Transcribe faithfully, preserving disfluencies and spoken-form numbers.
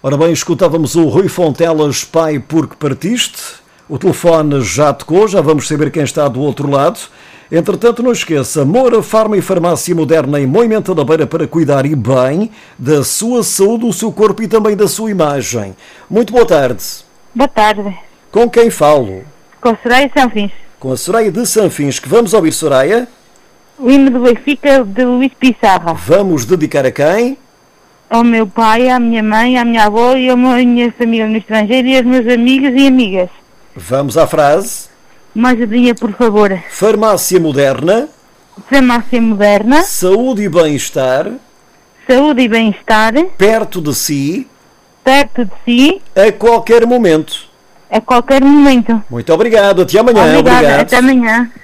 Ora bem, escutávamos o Rui Fontelas, pai, porque partiste. O telefone já tocou, já vamos saber quem está do outro lado. Entretanto, não esqueça, Moura Farma e Farmácia Moderna em Moimenta da Beira para cuidar e bem da sua saúde, do seu corpo e também da sua imagem. Muito boa tarde. Boa tarde. Com quem falo? Com a Soraya Sanfins. Com a Soraya de Sanfins, que vamos ouvir, Soraya? O hino do Benfica de Luís Pissarra. Vamos dedicar a quem? Ao meu pai, à minha mãe, à minha avó e às minhas amigas no estrangeiro e aos meus amigos e amigas. Vamos à frase. Mais ajudinha, por favor. Farmácia Moderna. Farmácia Moderna. Saúde e bem-estar. Saúde e bem-estar. Perto de si. Perto de si. A qualquer momento. A qualquer momento. Muito obrigado. Até amanhã. Obrigada. Obrigado. Até amanhã.